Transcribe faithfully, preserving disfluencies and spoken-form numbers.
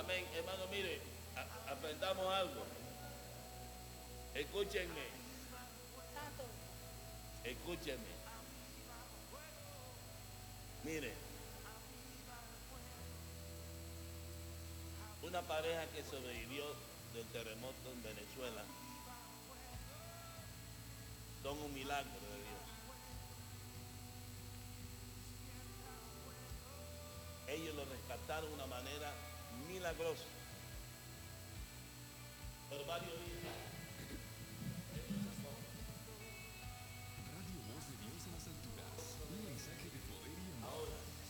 Amén. Hermano, mire, a- aprendamos algo. Escúchenme, escúchenme. Mire, una pareja que sobrevivió del terremoto en Venezuela son un milagro de Dios. Ellos lo rescataron de una manera milagrosa. Por varios días.